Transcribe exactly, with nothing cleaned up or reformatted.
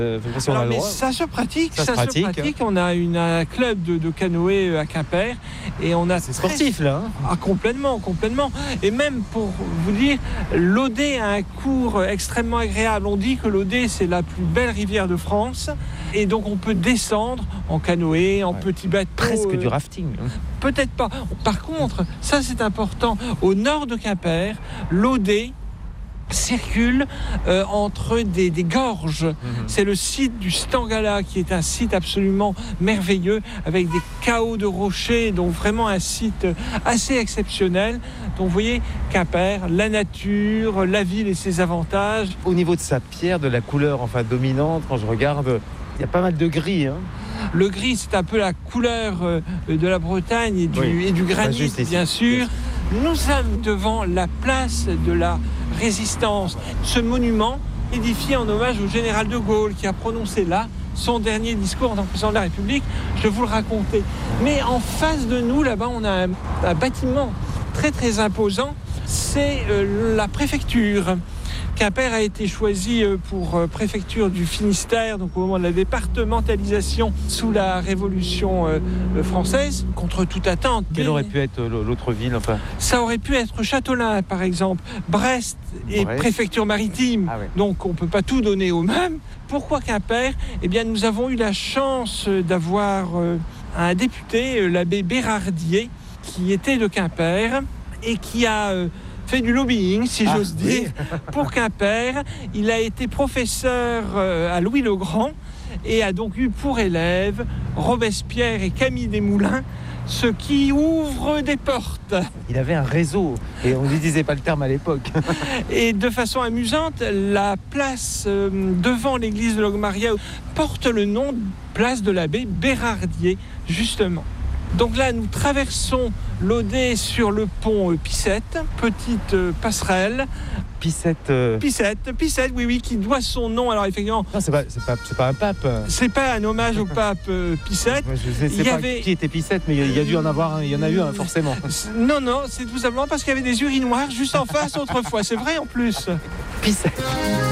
Euh, on Alors, a le mais droit. ça se pratique, ça, ça, se pratique. se pratique. On a une, un club de, de canoë à Quimper et on a C'est sportif très... là. Hein. Ah, complètement, complètement. Et même pour vous dire, l'Audet a un cours extrêmement agréable. On dit que l'Audet c'est la plus belle rivière de France et donc on peut descendre en canoë, en Ouais. petit bateau. Presque euh, du rafting. Peut-être pas. Par contre, ça c'est important. Au nord de Quimper, l'Audet circule euh, entre des, des gorges. Mmh. C'est le site du Stangala qui est un site absolument merveilleux avec des chaos de rochers, donc vraiment un site assez exceptionnel. Donc vous voyez, Quimper, la nature, la ville et ses avantages. Au niveau de sa pierre, de la couleur enfin dominante, quand je regarde, il y a pas mal de gris. Hein. Le gris, c'est un peu la couleur euh, de la Bretagne et du, oui. et du granit, Juste bien ici. sûr. Nous sommes devant la place de la Résistance. Ce monument, édifié en hommage au général de Gaulle, qui a prononcé là son dernier discours en tant que président de la République, je vais vous le raconter. Mais en face de nous, là-bas, on a un, un bâtiment très très imposant. C'est euh, la préfecture. Quimper a été choisi pour préfecture du Finistère, donc au moment de la départementalisation sous la Révolution française, contre toute attente. Quelle aurait pu être l'autre ville enfin... Ça aurait pu être Châteaulin, par exemple. Brest est Brest. préfecture maritime, ah ouais. Donc on ne peut pas tout donner au même. Pourquoi Quimper ? Eh bien, nous avons eu la chance d'avoir un député, l'abbé Bérardier, qui était de Quimper et qui a... fait du lobbying, si ah, j'ose dire, oui. pour Quimper. Il a été professeur à Louis-le-Grand et a donc eu pour élèves Robespierre et Camille Desmoulins, ce qui ouvre des portes. Il avait un réseau et on ne lui disait pas le terme à l'époque. Et de façon amusante, la place devant l'église de Logmaria porte le nom de place de l'abbé Bérardier, justement. Donc là, nous traversons l'Audet sur le pont Pissette, petite passerelle. Pissette euh... Pissette, Pissette, oui, oui, qui doit son nom. Alors effectivement, non, c'est pas, c'est pas, c'est pas un pape. C'est pas un hommage au pape euh, Pissette. Je ne sais pas avait... qui était Pissette, mais il y a dû en avoir un. Il y en a eu un forcément. Non, non, c'est tout simplement parce qu'il y avait des urinoirs juste en face autrefois. C'est vrai en plus. Pissette.